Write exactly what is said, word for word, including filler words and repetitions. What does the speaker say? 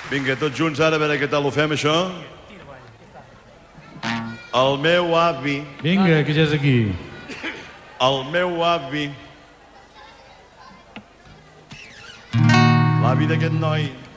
Vinga, tots junts ara, a veure què tal ho fem, això. El meu avi... Vinga, que ja és aquí. El meu avi... L'avi d'aquest noi...